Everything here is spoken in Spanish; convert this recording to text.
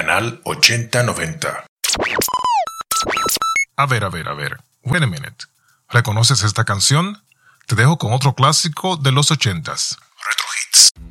Canal 8090. A ver. Wait a minute. ¿Reconoces esta canción? Te dejo con otro clásico de los 80s. Retro Hits.